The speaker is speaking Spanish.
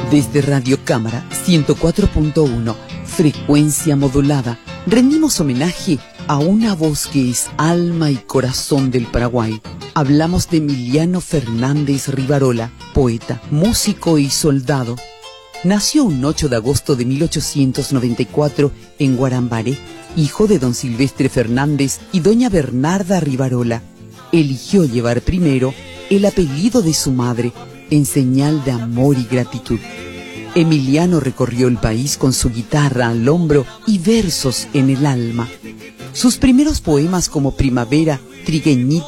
Desde Radio Cámara 104.1, frecuencia modulada, rendimos homenaje a una voz que es alma y corazón del Paraguay. Hablamos de Emiliano Fernández Rivarola, poeta, músico y soldado. Nació un 8 de agosto de 1894 en Guarambaré, hijo de don Silvestre Fernández y doña Bernarda Rivarola. Eligió llevar primero el apellido de su madre, en señal de amor y gratitud. Emiliano recorrió el país con su guitarra al hombro y versos en el alma. Sus primeros poemas como Primavera, Trigueñito